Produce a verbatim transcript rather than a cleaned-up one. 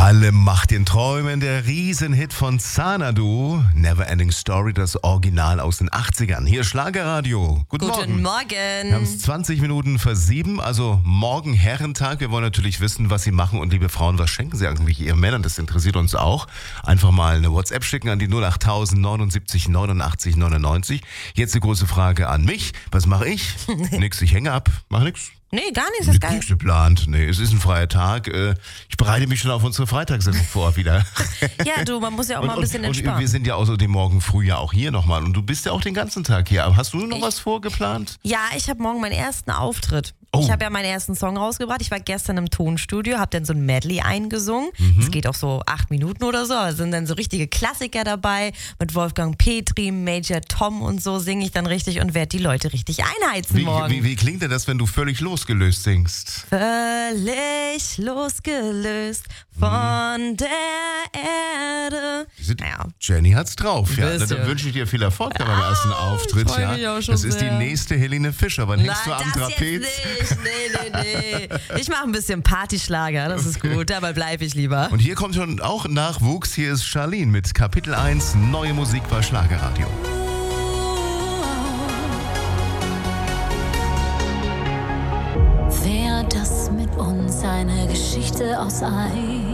Alle Macht den Träumen, der Riesenhit von Xanadu, Neverending Story, das Original aus den achtzigern. Hier Schlagerradio. Guten, Guten Morgen. Morgen. Wir haben es zwanzig Minuten vor sieben, also morgen Herrentag. Wir wollen natürlich wissen, was Sie machen und liebe Frauen, was schenken Sie eigentlich Ihren Männern? Das interessiert uns auch. Einfach mal eine WhatsApp schicken an die null acht tausend neunundsiebzig neunundachtzig neunundneunzig. Jetzt die große Frage an mich. Was mache ich? Nix, ich hänge ab. Mach nix. Nee, gar nicht, das ist geil. Nichts geplant. Nee, es ist ein freier Tag. Ich bereite mich schon auf unsere Freitagssendung vor wieder. Ja, du, man muss ja auch und, mal ein bisschen und, entspannen. Und wir sind ja außerdem morgen früh ja auch hier nochmal. Und du bist ja auch den ganzen Tag hier. Aber hast du noch Ich- was vorgeplant? Ja, ich habe morgen meinen ersten Auftritt. Oh. Ich habe ja meinen ersten Song rausgebracht. Ich war gestern im Tonstudio, habe dann so ein Medley eingesungen. Es geht auch so acht Minuten oder so. Da sind dann so richtige Klassiker dabei. Mit Wolfgang Petri, Major Tom und so singe ich dann richtig und werde die Leute richtig einheizen Wie, morgen. wie, wie klingt denn das, wenn du völlig losgelöst singst? Völlig losgelöst von der Erde. Sind- Naja. Jenny hat's drauf. Ja. Ein Dann bisschen. wünsche ich dir viel Erfolg beim ersten Ah, Auftritt. ich freu Ja. mich auch schon Das ist sehr. die nächste Helene Fischer. Wann hängst du am das Trapez? jetzt nicht. Nee, nee, nee. Ich mache ein bisschen Partyschlager, das ist gut, dabei bleibe ich lieber. Und hier kommt schon auch Nachwuchs. Hier ist Charlene mit Kapitel eins, neue Musik bei Schlagerradio. Wär das mit uns eine Geschichte aus Eis?